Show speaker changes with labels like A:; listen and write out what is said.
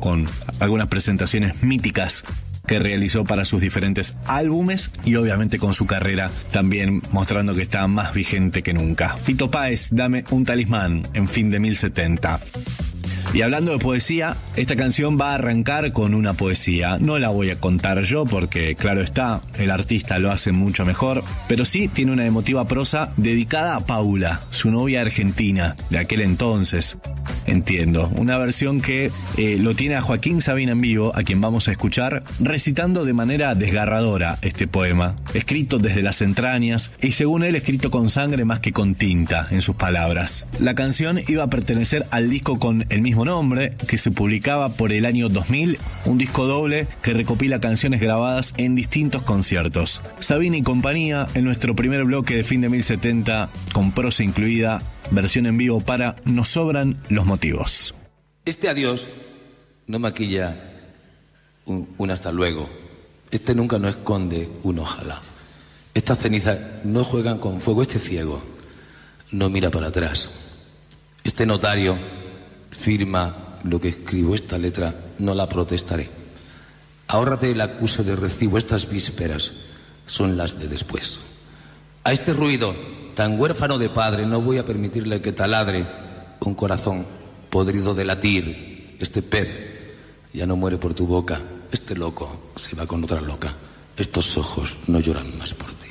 A: con algunas presentaciones míticas que realizó para sus diferentes álbumes y obviamente con su carrera también mostrando que está más vigente que nunca. Fito Páez, Dame un talismán, en Fin de 1070. Y hablando de poesía, esta canción va a arrancar con una poesía. No la voy a contar yo porque, claro está, el artista lo hace mucho mejor, pero sí tiene una emotiva prosa dedicada a Paula, su novia argentina de aquel entonces. Entiendo, una versión que lo tiene a Joaquín Sabina en vivo, a quien vamos a escuchar, recitando de manera desgarradora este poema, escrito desde las entrañas y según él escrito con sangre más que con tinta, en sus palabras. La canción iba a pertenecer al disco con el mismo nombre, que se publicaba por el año 2000, un disco doble que recopila canciones grabadas en distintos conciertos. Sabina y compañía, en nuestro primer bloque de Fin de 1070, con prosa incluida, versión en vivo para Nos sobran los motivos.
B: Este adiós no maquilla un hasta luego. Este nunca no esconde un ojalá. Estas cenizas no juegan con fuego. Este ciego no mira para atrás. Este notario firma lo que escribo. Esta letra no la protestaré. Ahórrate el acuse de recibo. Estas vísperas son las de después. A este ruido tan huérfano de padre no voy a permitirle que taladre un corazón podrido de latir. Este pez ya no muere por tu boca. Este loco se va con otra loca. Estos ojos no lloran más por ti.